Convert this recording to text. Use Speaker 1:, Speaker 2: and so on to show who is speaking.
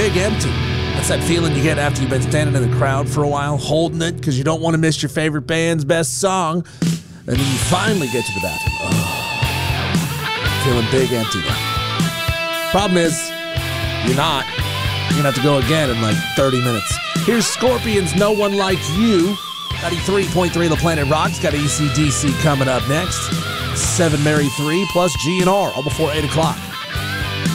Speaker 1: big empty. That's that feeling you get after you've been standing in the crowd for a while, holding it because you don't want to miss your favorite band's best song. And then you finally get to the bathroom. Oh, feeling big empty now. Problem is, you're not. You're going to have to go again in like 30 minutes. Here's Scorpions' No One Like You. 93.3 The Planet Rock's got AC/DC coming up next. 7 Mary 3 plus G&R all before 8 o'clock.